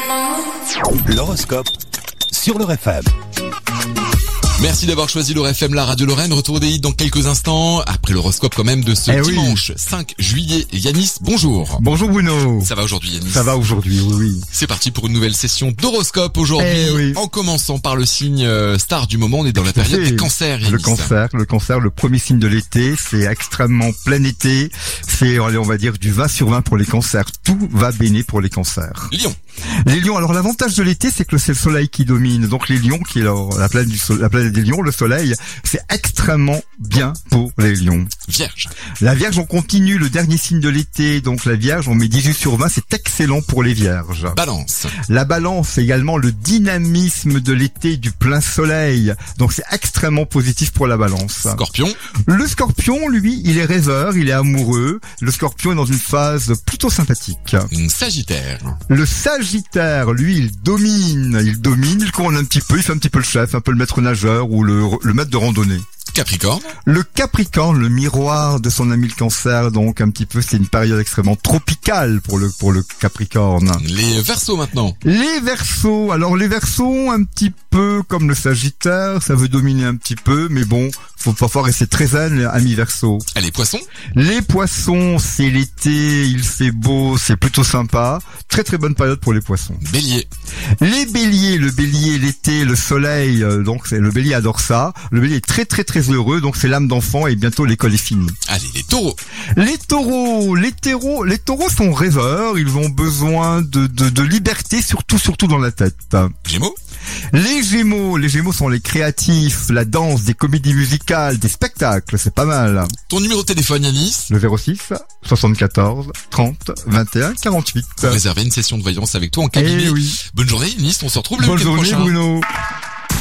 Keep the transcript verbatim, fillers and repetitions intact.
L'horoscope sur le R F M. Merci d'avoir choisi le R F M, la radio Lorraine. Retour des hits dans quelques instants. Après l'horoscope quand même de ce eh dimanche oui. cinq juillet. Yanis, bonjour. Bonjour Bruno. Ça va aujourd'hui Yanis? Ça va aujourd'hui, oui, oui. C'est parti pour une nouvelle session d'horoscope aujourd'hui. Eh oui. En commençant par le signe euh, star du moment, on est dans la période des cancers. Yanis. Le cancer, le cancer, le premier signe de l'été, c'est extrêmement plein été. C'est, allez, on va dire, du vingt sur vingt pour les cancers. Tout va béné pour les cancers. Lion. Les lions, alors l'avantage de l'été, c'est que c'est le soleil qui domine. Donc les lions, qui est alors la planète, du so- la planète des lions, le soleil, c'est extrêmement bien pour les lions. Vierge. La Vierge, on continue, le dernier signe de l'été. Donc la Vierge, on met dix-huit sur vingt, c'est excellent pour les Vierges. Balance. La Balance, c'est également le dynamisme de l'été du plein soleil. Donc c'est extrêmement positif pour la Balance. Scorpion. Le Scorpion, lui, il est rêveur, il est amoureux. Le Scorpion est dans une phase plutôt sympathique. Sagittaire. Le Sagittaire, lui, il domine, il domine, il court un petit peu, il fait un petit peu le chef, un peu le maître nageur ou le, le maître de randonnée. Capricorne. Le Capricorne, le miroir de son ami le Cancer, donc un petit peu, c'est une période extrêmement tropicale pour le pour le Capricorne. Les Verseaux maintenant. Les Verseaux, alors les Verseaux, un petit peu comme le Sagittaire, ça veut dominer un petit peu, mais bon, faut parfois rester très zen, amis Verseaux. Et les Poissons. Les Poissons, c'est l'été, il fait beau, c'est plutôt sympa, très très bonne période pour les Poissons. Bélier. Les Béliers, le Bélier, l'été, le soleil, euh, donc c'est le Bélier adore ça. Le Bélier est très très très heureux, donc c'est l'âme d'enfant et bientôt l'école est finie. Allez, les Taureaux. Les Taureaux, les taureaux, les Taureaux sont rêveurs, ils ont besoin de, de, de liberté, surtout surtout dans la tête. Gémeaux. Les Gémeaux, les Gémeaux sont les créatifs, la danse, des comédies musicales, des spectacles, c'est pas mal. Ton numéro de téléphone Yanis. Le zéro six soixante-quatorze trente vingt et un quarante-huit. Pour réserver une session de voyance avec toi en cabinet. Eh oui. Bonne journée Yanis, on se retrouve le Bonne week-end journée prochain. Bruno.